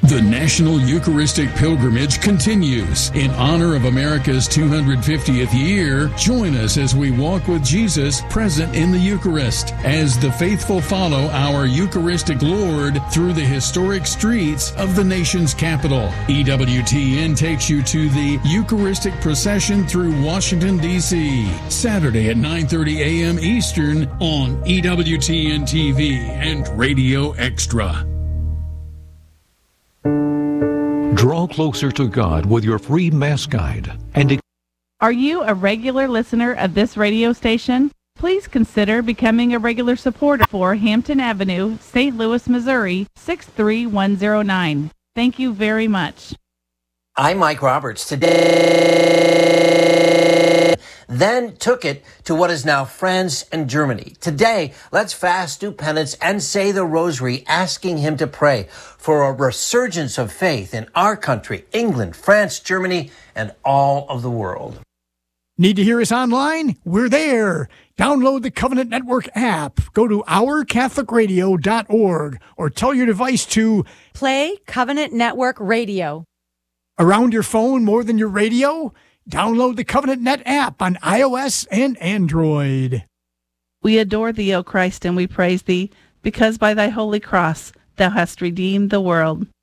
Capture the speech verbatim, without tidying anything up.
The National Eucharistic Pilgrimage continues. In honor of America's two hundred fiftieth year, join us as we walk with Jesus present in the Eucharist, as the faithful follow our Eucharistic Lord through the historic streets of the nation's capital. E W T N takes you to the Eucharistic procession through Washington, D C, Saturday at nine thirty a.m. Eastern on E W T N T V and Radio Extra. Draw closer to God with your free Mass Guide. And are you a regular listener of this radio station? Please consider becoming a regular supporter for Hampton Avenue, Saint Louis, Missouri, six three one zero nine. Thank you very much. I'm Mike Roberts. Today, then took it to what is now France and Germany. Today, let's fast, do penance, and say the rosary, asking him to pray for a resurgence of faith in our country, England, France, Germany, and all of the world. Need to hear us online? We're there. Download the Covenant Network app. Go to our catholic radio dot org or tell your device to play Covenant Network Radio. Around your phone more than your radio? Download the Covenant Net app on iOS and Android. We adore thee, O Christ, and we praise thee, because by thy holy cross thou hast redeemed the world.